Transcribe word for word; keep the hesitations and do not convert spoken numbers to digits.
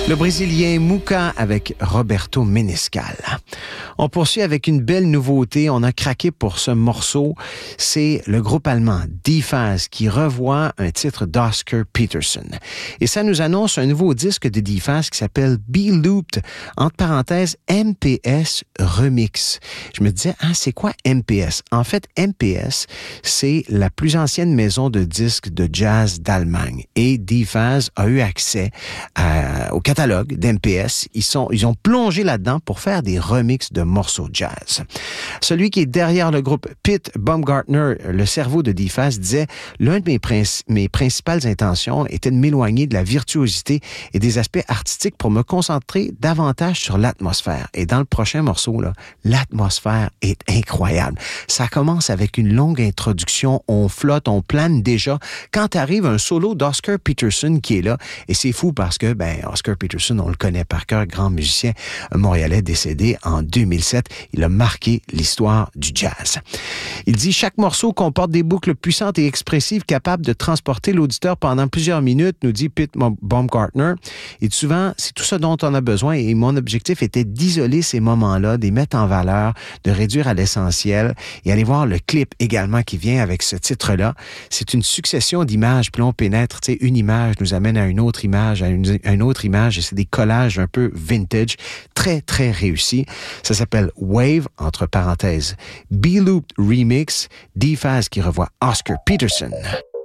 Le Brésilien Muka avec Roberto Menescal. On poursuit avec une belle nouveauté. On a craqué pour ce morceau. C'est le groupe allemand D-Phase qui revoit un titre d'Oscar Peterson. Et ça nous annonce un nouveau disque de D-Phase qui s'appelle Be Looped, entre parenthèses M P S Remix. Je me disais, ah, c'est quoi M P S? En fait, M P S, c'est la plus ancienne maison de disques de jazz d'Allemagne. Et D-Phase a eu accès à, au catalogue d'M P S. Ils, sont, ils ont plongé là-dedans pour faire des remixes de morceaux jazz. Celui qui est derrière le groupe, Pete Baumgartner, le cerveau de D-Phase, disait « L'un de mes, princi- mes principales intentions était de m'éloigner de la virtuosité et des aspects artistiques pour me concentrer davantage sur l'atmosphère. » Et dans le prochain morceau, là, l'atmosphère est incroyable. Ça commence avec une longue introduction, on flotte, on plane déjà. Quand arrive un solo d'Oscar Peterson qui est là, et c'est fou parce que, ben, Oscar Peterson, on le connaît par cœur, grand musicien montréalais décédé en deux mille sept. Il a marqué l'histoire du jazz. Il dit « Chaque morceau comporte des boucles puissantes et expressives capables de transporter l'auditeur pendant plusieurs minutes, nous dit Pete Baumgartner. Et souvent, c'est tout ce dont on a besoin et mon objectif était d'isoler ces moments-là, de les mettre en valeur, de réduire à l'essentiel et aller voir le clip également qui vient avec ce titre-là. C'est une succession d'images, puis là, on pénètre, tu sais, une image nous amène à une autre image, à une, à une autre image et c'est des collages un peu vintage, très, très réussis. Ça s'appelle Wave, entre parenthèses, Be Looped Remix, D-Phase qui revoit Oscar Peterson.